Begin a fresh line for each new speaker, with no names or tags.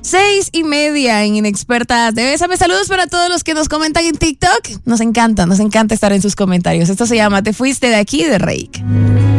6:30 en Inexpertas de Bésame. Saludos para todos los que nos comentan en TikTok. Nos encanta estar en sus comentarios. Esto se llama Te Fuiste de Aquí, de Reik.